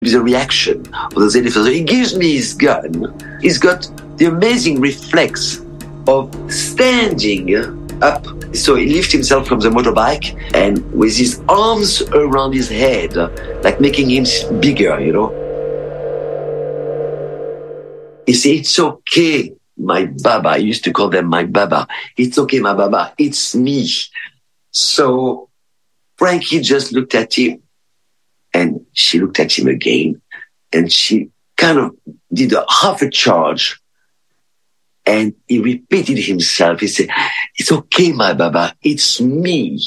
with a reaction of those elephants. So he gives me his gun. He's got the amazing reflex of standing up. So he lifts himself from the motorbike and with his arms around his head, like making him bigger, you know. He said, "It's okay, my Baba." I used to call them my Baba. "It's okay, my Baba. It's me." So Frankie just looked at him and she looked at him again and she kind of did a half a charge. And he repeated himself. He said, "It's okay, my Baba. It's me."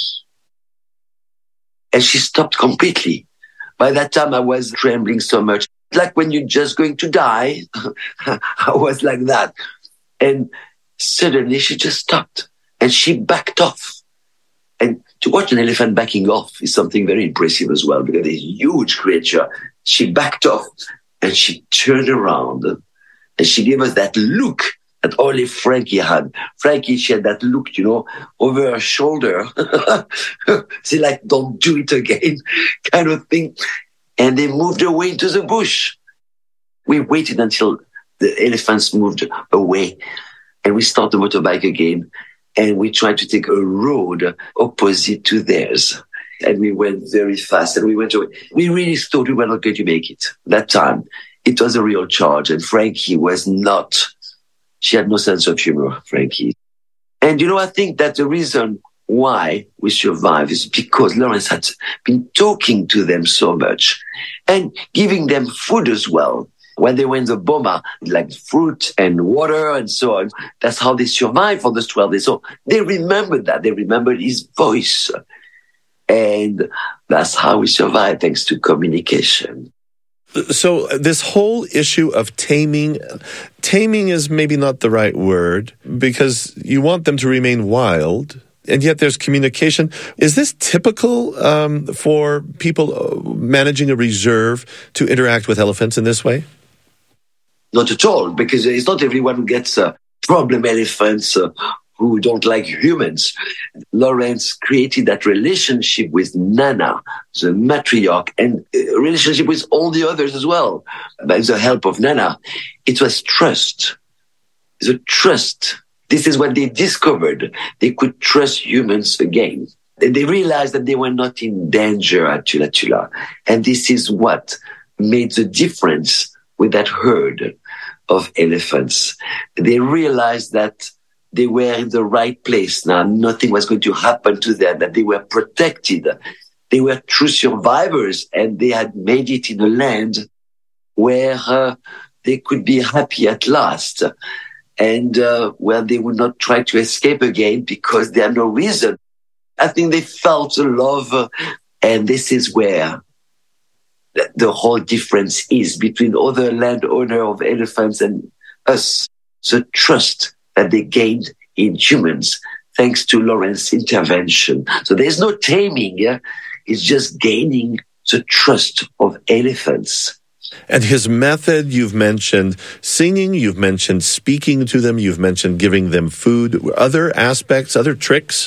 And she stopped completely. By that time, I was trembling so much. Like when you're just going to die. I was like that. And suddenly she just stopped and she backed off. And to watch an elephant backing off is something very impressive as well, because it's a huge creature. She backed off and she turned around and she gave us that look that only Frankie had. Frankie, she had that look, you know, over her shoulder. She like, "Don't do it again," kind of thing. And they moved away into the bush. We waited until the elephants moved away and we started the motorbike again. And we tried to take a road opposite to theirs. And we went very fast and we went away. We really thought we were not going to make it. That time, it was a real charge. And Frankie was not. She had no sense of humor, Frankie. And, you know, I think that the reason why we survived is because Lawrence had been talking to them so much and giving them food as well. When they were in the Boma, like fruit and water and so on, that's how they survived for those 12 days. So they remembered that. They remembered his voice. And that's how we survived, thanks to communication. So this whole issue of taming is maybe not the right word, because you want them to remain wild, and yet there's communication. Is this typical for people managing a reserve to interact with elephants in this way? Not at all, because it's not everyone who gets problem elephants who don't like humans. Lawrence created that relationship with Nana, the matriarch, and a relationship with all the others as well. By the help of Nana, it was trust. The trust. This is what they discovered. They could trust humans again. And they realized that they were not in danger at Chula Chula. And this is what made the difference with that herd of elephants. They realized that they were in the right place now. Nothing was going to happen to them, that they were protected. They were true survivors, and they had made it in a land where they could be happy at last, and where they would not try to escape again because they had no reason. I think they felt the love, and this is where the whole difference is between other landowner of elephants and us. The trust that they gained in humans thanks to Lawrence's intervention. So there's no taming. Yeah? It's just gaining the trust of elephants. And his method, you've mentioned singing, you've mentioned speaking to them, you've mentioned giving them food. Other aspects, other tricks?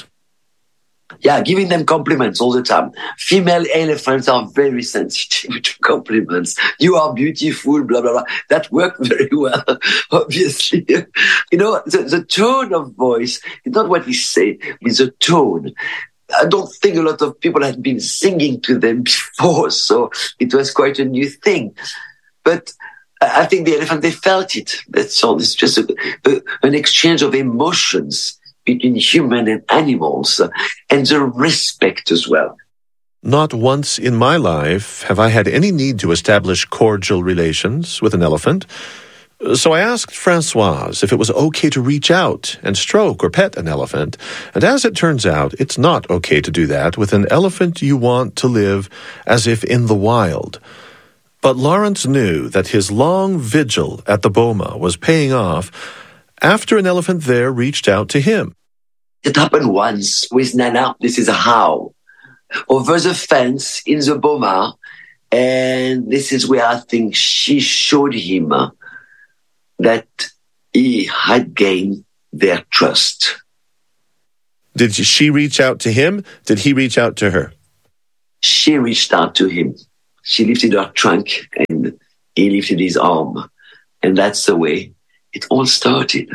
Yeah, giving them compliments all the time. Female elephants are very sensitive to compliments. "You are beautiful," blah, blah, blah. That worked very well, obviously. You know, the tone of voice is not what he said, it's a tone. I don't think a lot of people had been singing to them before, so it was quite a new thing. But I think the elephant, they felt it. That's all. It's just an exchange of emotions between human and animals, and the respect as well. Not once in my life have I had any need to establish cordial relations with an elephant. So I asked Françoise if it was okay to reach out and stroke or pet an elephant. And as it turns out, it's not okay to do that with an elephant you want to live as if in the wild. But Lawrence knew that his long vigil at the Boma was paying off after an elephant there reached out to him. It happened once with Nana. This is how. Over the fence in the Boma. And this is where I think she showed him that he had gained their trust. Did she reach out to him? Did he reach out to her? She reached out to him. She lifted her trunk and he lifted his arm. And that's the way it all started.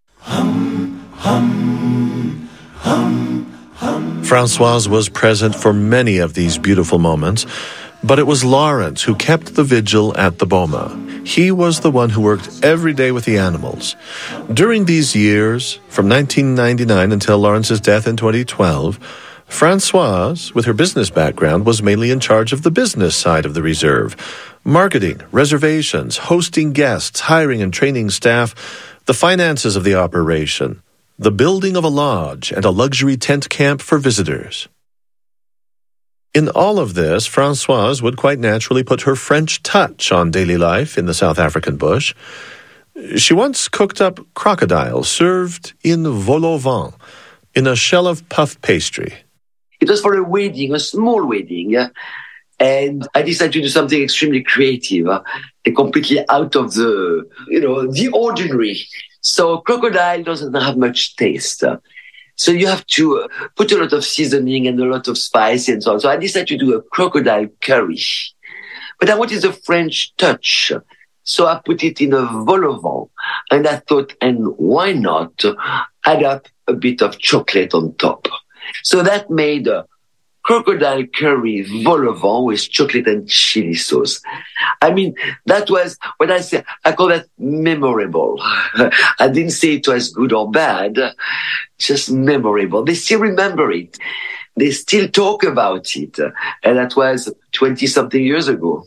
Françoise was present for many of these beautiful moments, but it was Lawrence who kept the vigil at the boma. He was the one who worked every day with the animals. During these years, from 1999 until Lawrence's death in 2012, Françoise, with her business background, was mainly in charge of the business side of the reserve. Marketing, reservations, hosting guests, hiring and training staff, the finances of the operation, the building of a lodge and a luxury tent camp for visitors. In all of this, Françoise would quite naturally put her French touch on daily life in the South African bush. She once cooked up crocodile served in vol au vent, in a shell of puff pastry. It was for a wedding, a small wedding, and I decided to do something extremely creative, completely out of the ordinary. So crocodile doesn't have much taste. So you have to put a lot of seasoning and a lot of spice and so on. So I decided to do a crocodile curry. But I wanted a French touch. So I put it in a vol au vent. And I thought, and why not add up a bit of chocolate on top? So that made a crocodile curry vol au vent with chocolate and chili sauce. I mean, that was what I say. I call that memorable. I didn't say it was good or bad, just memorable. They still remember it. They still talk about it. And that was 20-something years ago.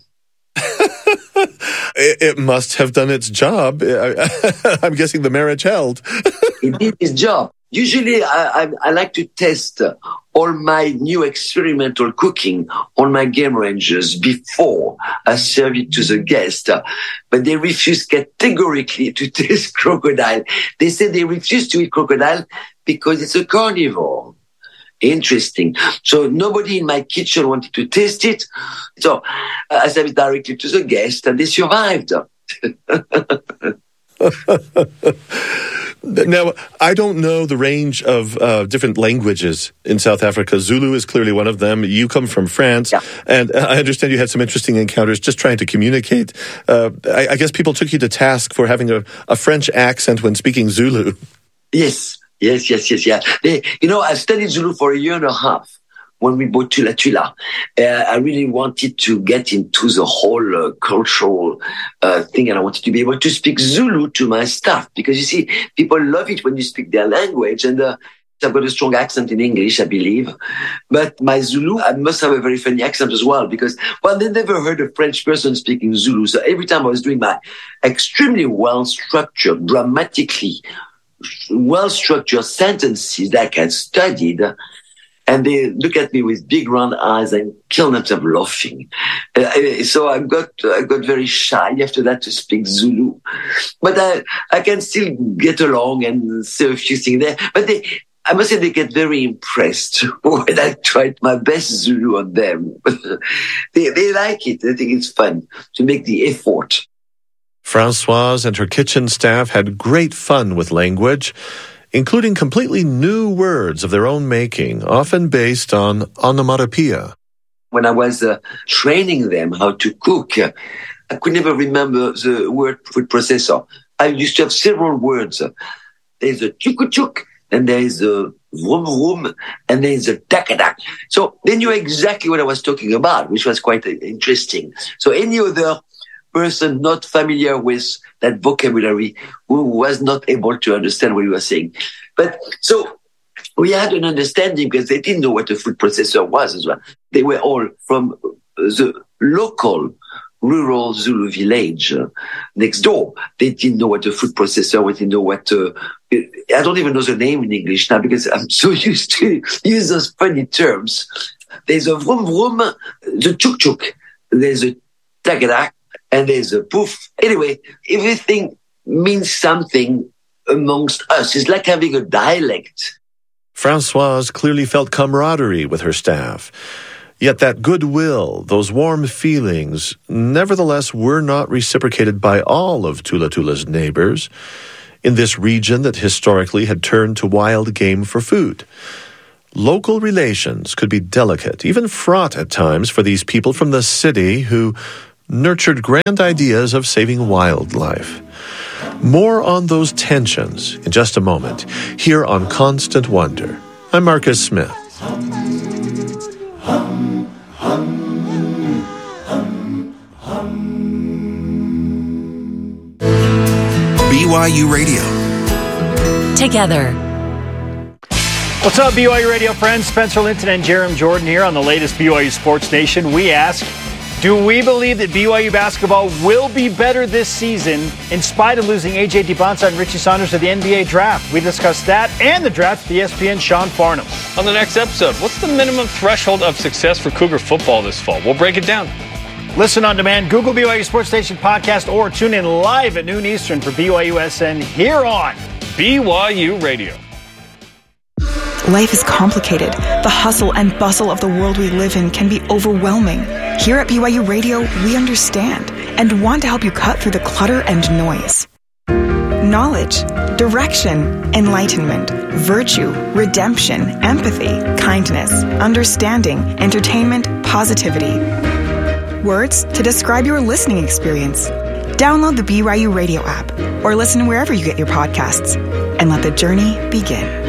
It must have done its job. I'm guessing the marriage held. It did its job. Usually, I like to test all my new experimental cooking on my game rangers before I serve it to the guest. But they refuse categorically to taste crocodile. They say they refuse to eat crocodile because it's a carnivore. Interesting. So nobody in my kitchen wanted to taste it. So I served it directly to the guest and they survived. Now, I don't know the range of different languages in South Africa. Zulu is clearly one of them. You come from France, yeah. And I understand you had some interesting encounters just trying to communicate. I guess people took you to task for having a French accent when speaking Zulu. Yes. Yeah. I studied Zulu for 1.5 years. When we bought Tula Tula, I really wanted to get into the whole cultural thing, and I wanted to be able to speak Zulu to my staff, because you see, people love it when you speak their language, and I've got a strong accent in English, I believe, but my Zulu, I must have a very funny accent as well, because, well, they never heard a French person speaking Zulu, so every time I was doing my extremely well-structured, grammatically well-structured sentences that I had studied, and they look at me with big round eyes and kill themselves laughing. So I got very shy after that to speak Zulu. But I can still get along and say a few things there. But I must say they get very impressed when I tried my best Zulu on them. They like it. They think it's fun to make the effort. Françoise and her kitchen staff had great fun with language, including completely new words of their own making, often based on onomatopoeia. When I was training them how to cook, I could never remember the word food processor. I used to have several words. There's a chuk-chuk, and there's a vroom vroom, and there's a dak-a-dak. So they knew exactly what I was talking about, which was quite interesting. So any other person not familiar with that vocabulary who was not able to understand what he was saying. But so we had an understanding because they didn't know what a food processor was as well. They were all from the local rural Zulu village next door. They didn't know what a food processor was. They didn't know what I don't even know the name in English now because I'm so used to use those funny terms. There's a vroom vroom, the chuk chuk. There's a tagadak, and there's a poof. Anyway, everything means something amongst us. It's like having a dialect. Françoise clearly felt camaraderie with her staff. Yet that goodwill, those warm feelings, nevertheless were not reciprocated by all of Tula Tula's neighbors in this region that historically had turned to wild game for food. Local relations could be delicate, even fraught at times for these people from the city who nurtured grand ideas of saving wildlife. More on those tensions in just a moment, here on Constant Wonder. I'm Marcus Smith. BYU Radio. Together. What's up, BYU Radio friends? Spencer Linton and Jerem Jordan here on the latest BYU Sports Nation. We ask, do we believe that BYU basketball will be better this season in spite of losing A.J. Debonsa and Richie Saunders to the NBA draft? We discussed that and the draft with ESPN's Sean Farnham. On the next episode, what's the minimum threshold of success for Cougar football this fall? We'll break it down. Listen on demand, Google BYU Sports Station podcast, or tune in live at noon Eastern for BYUSN here on BYU Radio. Life is complicated. The hustle and bustle of the world we live in can be overwhelming. Here at BYU Radio, we understand and want to help you cut through the clutter and noise. Knowledge, direction, enlightenment, virtue, redemption, empathy, kindness, understanding, entertainment, positivity. Words to describe your listening experience. Download the BYU Radio app or listen wherever you get your podcasts and let the journey begin.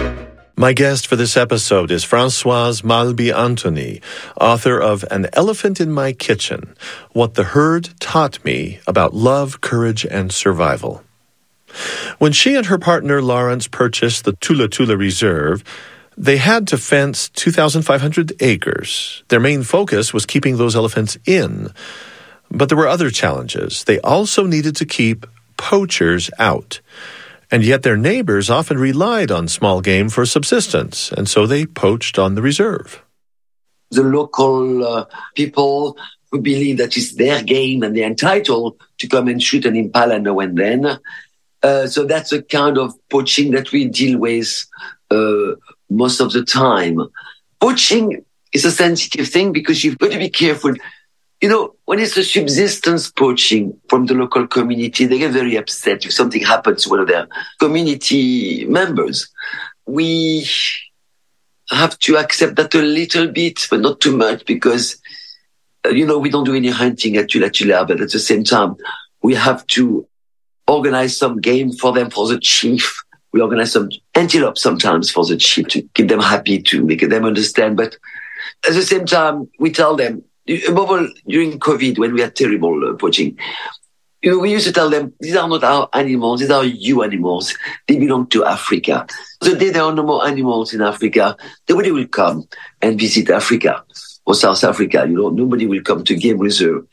My guest for this episode is Françoise Malby-Antony, author of An Elephant in My Kitchen, What the Herd Taught Me About Love, Courage, and Survival. When she and her partner Lawrence purchased the Tula Tula Reserve, they had to fence 2,500 acres. Their main focus was keeping those elephants in. But there were other challenges. They also needed to keep poachers out. And yet their neighbors often relied on small game for subsistence, and so they poached on the reserve. The local people who believe that it's their game and they're entitled to come and shoot an impala now and then. So that's a kind of poaching that we deal with most of the time. Poaching is a sensitive thing because you've got to be careful. You know, when it's a subsistence poaching from the local community, they get very upset if something happens to one of their community members. We have to accept that a little bit, but not too much, because, we don't do any hunting at Tula Tula, but at the same time, we have to organize some game for them, for the chief. We organize some antelope sometimes for the chief to keep them happy, to make them understand. But at the same time, we tell them, above all, during COVID, when we had terrible poaching, we used to tell them, these are not our animals, these are you animals. They belong to Africa. The day there are no more animals in Africa, nobody will come and visit Africa or South Africa. Nobody will come to Game Reserve.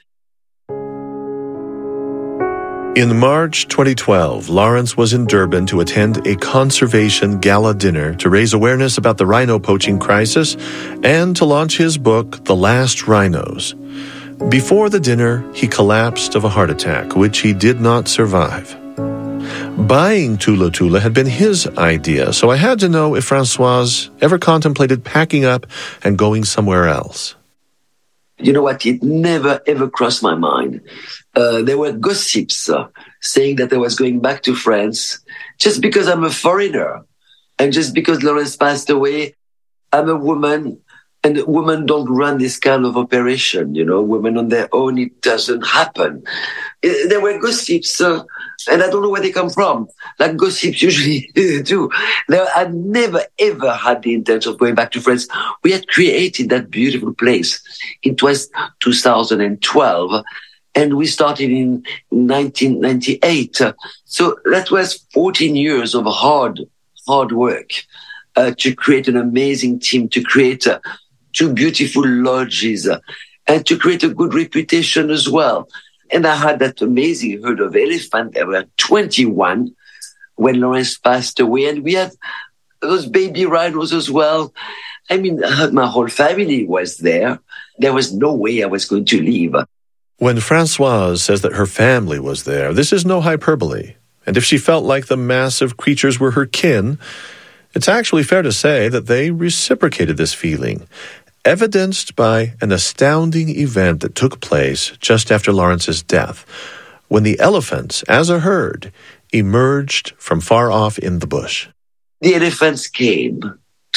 In March 2012, Lawrence was in Durban to attend a conservation gala dinner to raise awareness about the rhino poaching crisis and to launch his book, The Last Rhinos. Before the dinner, he collapsed of a heart attack, which he did not survive. Buying Tula Tula had been his idea, so I had to know if Françoise ever contemplated packing up and going somewhere else. You know what? It never, ever crossed my mind. There were gossips saying that I was going back to France just because I'm a foreigner and just because Lawrence passed away. I'm a woman, and women don't run this kind of operation. Women on their own, it doesn't happen. There were gossips, and I don't know where they come from. Like gossips usually do. I never, ever had the intention of going back to France. We had created that beautiful place. It was 2012. And we started in 1998. So that was 14 years of hard work to create an amazing team, to create 2 beautiful lodges, and to create a good reputation as well. And I had that amazing herd of elephants. There were 21 when Lawrence passed away. And we had those baby rhinos as well. My whole family was there. There was no way I was going to leave. When Françoise says that her family was there, this is no hyperbole. And if she felt like the massive creatures were her kin, it's actually fair to say that they reciprocated this feeling, evidenced by an astounding event that took place just after Lawrence's death, when the elephants, as a herd, emerged from far off in the bush. The elephants came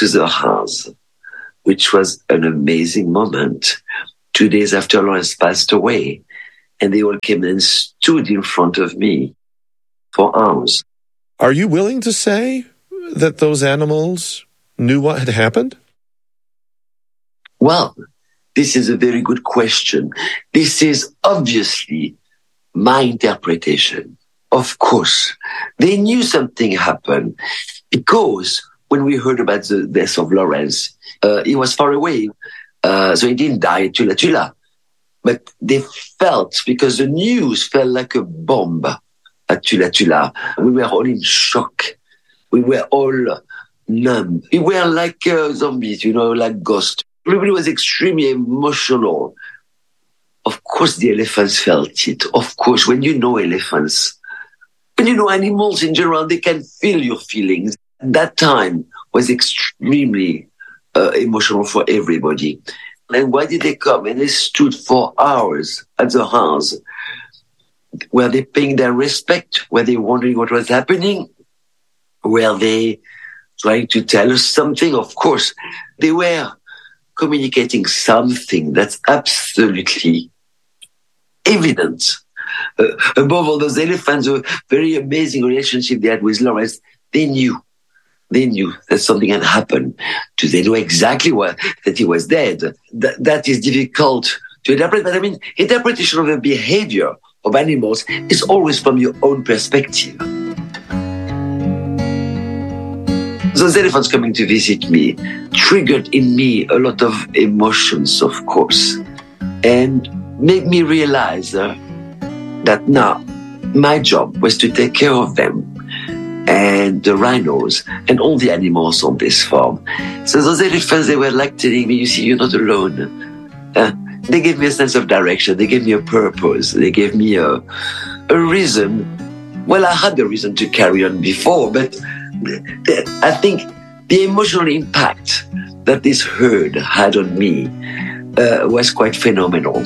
to the house, which was an amazing moment. 2 days after Lawrence passed away, and they all came and stood in front of me for hours. Are you willing to say that those animals knew what had happened? Well, this is a very good question. This is obviously my interpretation. Of course, they knew something happened because when we heard about the death of Lawrence, he was far away. So he didn't die at Tula Tula. But they felt, because the news fell like a bomb at Tula Tula. We were all in shock. We were all numb. We were like zombies, like ghosts. Everybody was extremely emotional. Of course, the elephants felt it. Of course, when you know elephants, when you know animals in general, they can feel your feelings. That time was extremely emotional for everybody. And why did they come? And they stood for hours at the house. Were they paying their respect? Were they wondering what was happening? Were they trying to tell us something? Of course, they were communicating something that's absolutely evident. Above all, those elephants, a very amazing relationship they had with Lawrence, they knew that something had happened. Do they know exactly that he was dead? That is difficult to interpret. But interpretation of the behavior of animals is always from your own perspective. Those elephants coming to visit me triggered in me a lot of emotions, of course, and made me realize that now my job was to take care of them and the rhinos and all the animals on this farm. So those elephants, they were like telling me, you see, you're not alone. They gave me a sense of direction. They gave me a purpose. They gave me a reason. Well, I had the reason to carry on before, but I think the emotional impact that this herd had on me was quite phenomenal.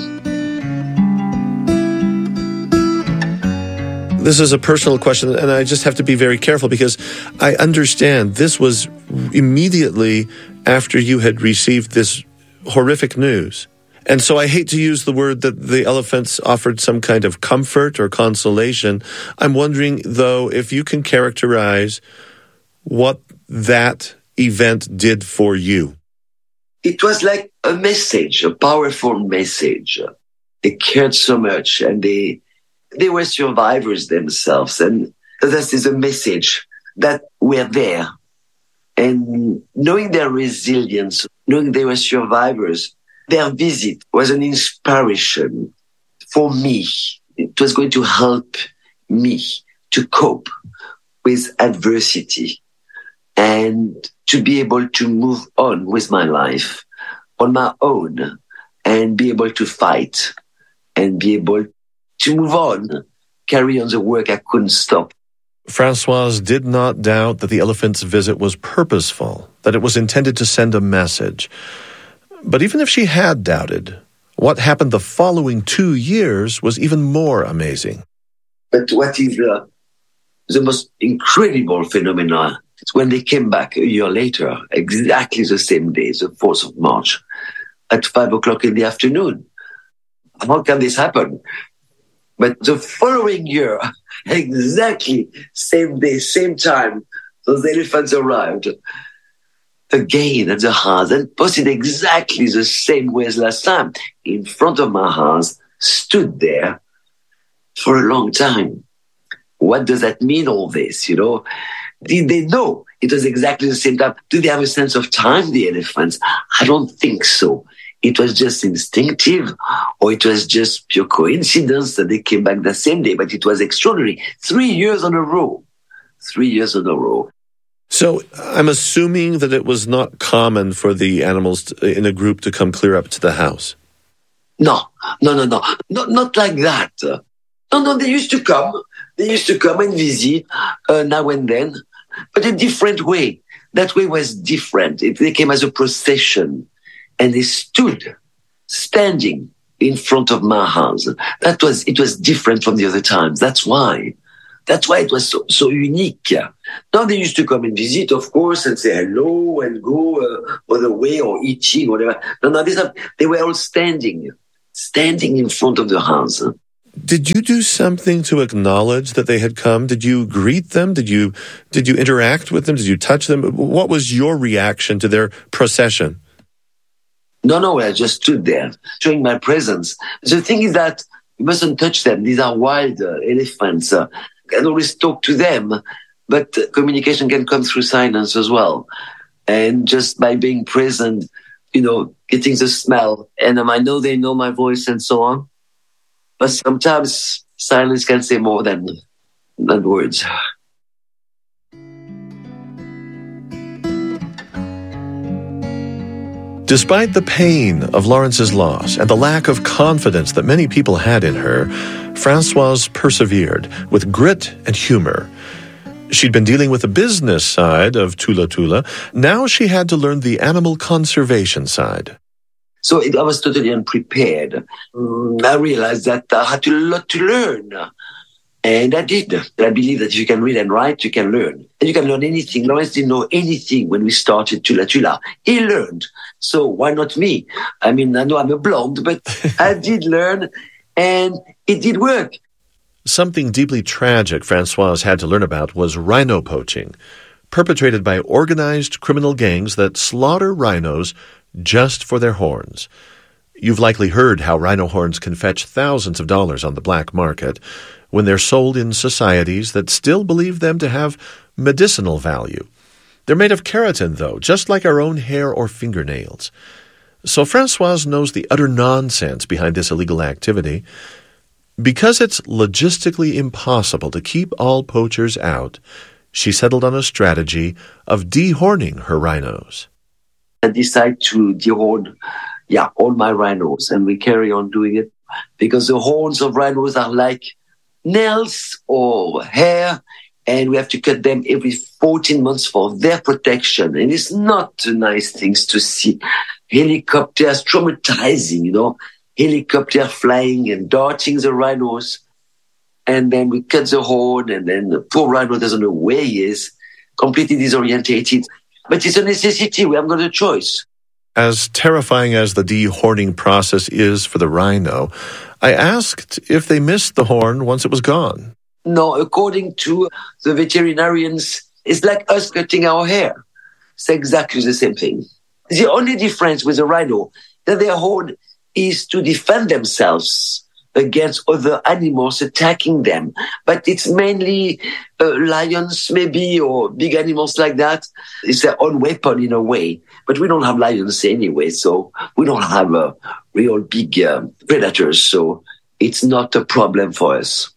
This is a personal question, and I just have to be very careful because I understand this was immediately after you had received this horrific news. And so I hate to use the word that the elephants offered some kind of comfort or consolation. I'm wondering, though, if you can characterize what that event did for you. It was like a message, a powerful message. They cared so much, and they were survivors themselves. And this is a message that we're there. And knowing their resilience, knowing they were survivors, their visit was an inspiration for me. It was going to help me to cope with adversity and to be able to move on with my life on my own and be able to fight and be able to move on, carry on the work I couldn't stop. Françoise did not doubt that the elephant's visit was purposeful, that it was intended to send a message. But even if she had doubted, what happened the following 2 years was even more amazing. But what is the most incredible phenomenon is when they came back a year later, exactly the same day, the 4th of March, at 5 o'clock in the afternoon. How can this happen? But the following year, exactly same day, same time, those elephants arrived again at the house and posted exactly the same way as last time in front of my house, stood there for a long time. What does that mean, all this, Did they know it was exactly the same time? Do they have a sense of time, the elephants? I don't think so. It was just instinctive, or it was just pure coincidence that they came back the same day, but it was extraordinary. 3 years in a row. 3 years in a row. So I'm assuming that it was not common for the animals in a group to come clear up to the house. No. Not like that. No, they used to come. They used to come and visit now and then, but a different way. That way was different. They came as a procession. And they stood standing in front of my house. It was different from the other times. That's why That's why it was so unique. Now they used to come and visit, of course, and say hello and go other way or eating, whatever. No, they were all standing in front of the house. Did you do something to acknowledge that they had come? Did you greet them? Did you interact with them? Did you touch them? What was your reaction to their procession? No, I just stood there, showing my presence. The thing is that you mustn't touch them. These are wild elephants. I can always talk to them, but communication can come through silence as well. And just by being present, getting the smell. And I know they know my voice and so on. But sometimes silence can say more than words. Despite the pain of Lawrence's loss and the lack of confidence that many people had in her, Françoise persevered with grit and humor. She'd been dealing with the business side of Tula Tula. Now she had to learn the animal conservation side. So I was totally unprepared. I realized that I had a lot to learn. And I did. I believe that if you can read and write, you can learn. And you can learn anything. Lawrence didn't know anything when we started Tula Tula. He learned. So why not me? I know I'm a blonde, but I did learn and it did work. Something deeply tragic Françoise had to learn about was rhino poaching, perpetrated by organized criminal gangs that slaughter rhinos just for their horns. You've likely heard how rhino horns can fetch thousands of dollars on the black market when they're sold in societies that still believe them to have medicinal value. They're made of keratin, though, just like our own hair or fingernails. So Françoise knows the utter nonsense behind this illegal activity. Because it's logistically impossible to keep all poachers out, she settled on a strategy of dehorning her rhinos. I decided to dehorn, all my rhinos, and we carry on doing it because the horns of rhinos are like nails or hair, and we have to cut them every 14 months for their protection. And it's not nice things to see. Helicopters, traumatizing, helicopter flying and darting the rhinos. And then we cut the horn, and then the poor rhino doesn't know where he is, completely disorientated. But it's a necessity. We haven't got a choice. As terrifying as the dehorning process is for the rhino, I asked if they missed the horn once it was gone. No, according to the veterinarians, it's like us cutting our hair. It's exactly the same thing. The only difference with the rhino, that their horn is to defend themselves against other animals attacking them. But it's mainly lions, maybe, or big animals like that. It's their own weapon in a way. But we don't have lions anyway, so we don't have real big predators. So it's not a problem for us.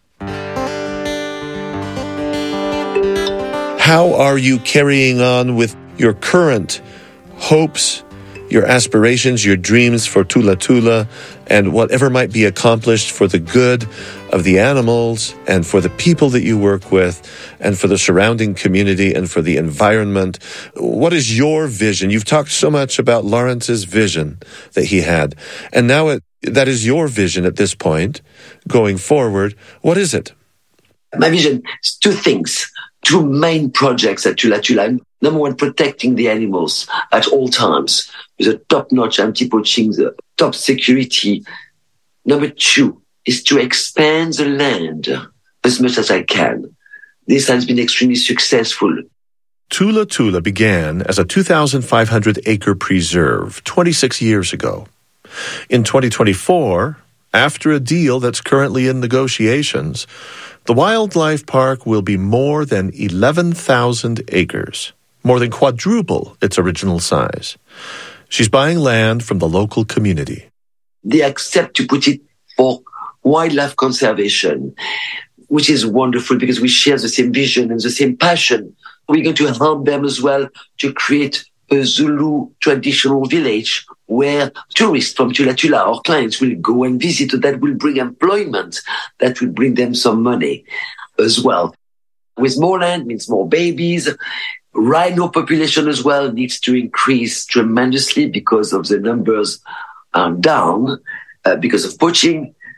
How are you carrying on with your current hopes, your aspirations, your dreams for Tula Tula, and whatever might be accomplished for the good of the animals and for the people that you work with and for the surrounding community and for the environment? What is your vision? You've talked so much about Lawrence's vision that he had, and now that is your vision at this point, going forward. What is it? My vision is two things, two main projects at Tula Tula. Number one, protecting the animals at all times with a top-notch anti-poaching, the top security. Number two is to expand the land as much as I can. This has been extremely successful. Tula Tula began as a 2,500-acre preserve 26 years ago. In 2024, after a deal that's currently in negotiations, the wildlife park will be more than 11,000 acres, more than quadruple its original size. She's buying land from the local community. They accept to put it for wildlife conservation, which is wonderful because we share the same vision and the same passion. We're going to help them as well to create a Zulu traditional village where tourists from Tula Tula, our clients, will go and visit. That will bring employment, that will bring them some money as well. With more land means more babies. Rhino population as well needs to increase tremendously because of the numbers are down because of poaching.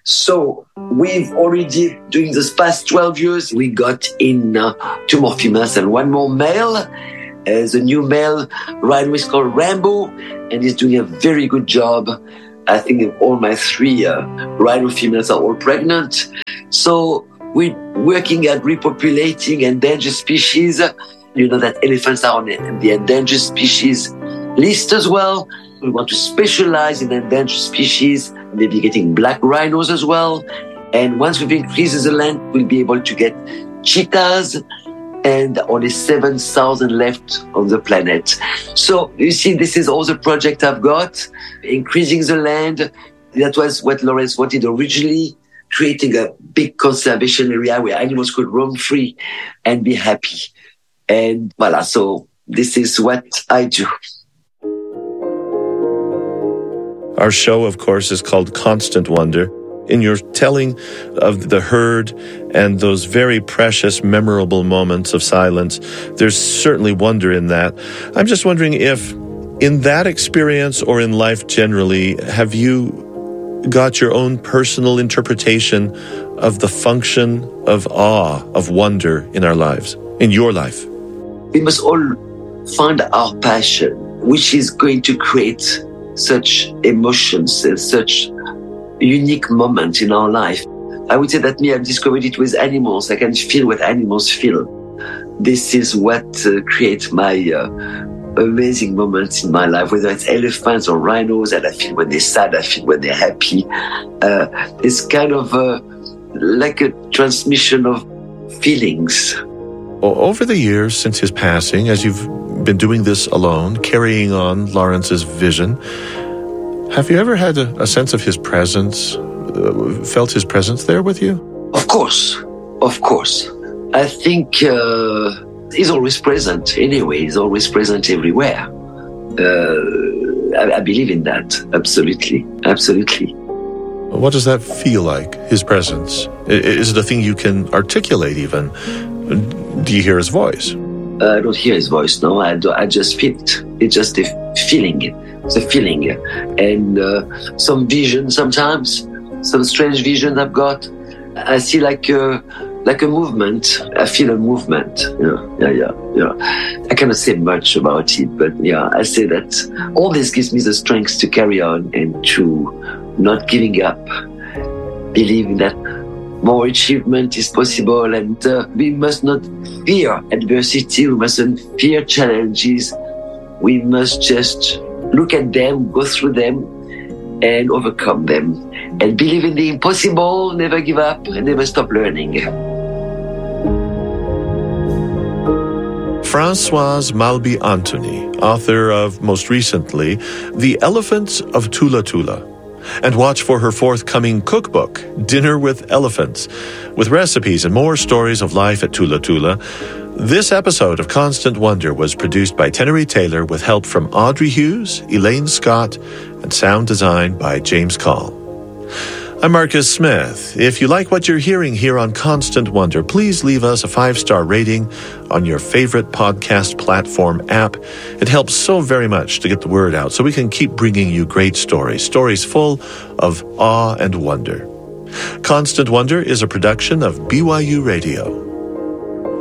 So we've already, during this past 12 years, we got in 2 more females and 1 more male. The new male rhino is called Rambo, and he's doing a very good job. I think all my 3 rhino females are all pregnant. So we're working at repopulating endangered species. You know that elephants are on the endangered species list as well. We want to specialize in endangered species, maybe getting black rhinos as well. And once we've increased the land, we'll be able to get cheetahs, and only 7,000 left on the planet. So you see, this is all the project I've got, increasing the land. That was what Lawrence wanted originally, creating a big conservation area where animals could roam free and be happy. And voila, so this is what I do. Our show, of course, is called Constant Wonder. In your telling of the herd and those very precious, memorable moments of silence, there's certainly wonder in that. I'm just wondering if, in that experience or in life generally, have you got your own personal interpretation of the function of awe, of wonder in our lives, in your life? We must all find our passion, which is going to create such emotions and such unique moments in our life. I would say that I've discovered it with animals. I can feel what animals feel. This is what creates my amazing moments in my life, whether it's elephants or rhinos, and I feel when they're sad, I feel when they're happy. It's kind of like a transmission of feelings. Over the years since his passing, as you've been doing this alone, carrying on Lawrence's vision, have you ever had a sense of his presence, felt his presence there with you? Of course. I think he's always present anyway. He's always present everywhere. I believe in that. Absolutely. What does that feel like, his presence? Is it a thing you can articulate even? Do you hear his voice? I don't hear his voice, no. I just feel it. It's just a feeling. It's a feeling. And some vision sometimes, some strange vision I've got. I see like a movement. I feel a movement. Yeah. I cannot say much about it, but yeah, I say that all this gives me the strength to carry on and to not giving up, believing that more achievement is possible, and we must not fear adversity. We mustn't fear challenges. We must just look at them, go through them, and overcome them. And believe in the impossible, never give up, and never stop learning. Françoise Malby-Antony, author of, most recently, The Elephants of Tula Tula. And watch for her forthcoming cookbook, Dinner with Elephants, with recipes and more stories of life at Tula Tula. This episode of Constant Wonder was produced by Tenery Taylor with help from Audrey Hughes, Elaine Scott, and sound design by James Call. I'm Marcus Smith. If you like what you're hearing here on Constant Wonder, please leave us a 5-star rating on your favorite podcast platform app. It helps so very much to get the word out so we can keep bringing you great stories full of awe and wonder. Constant Wonder is a production of BYU Radio.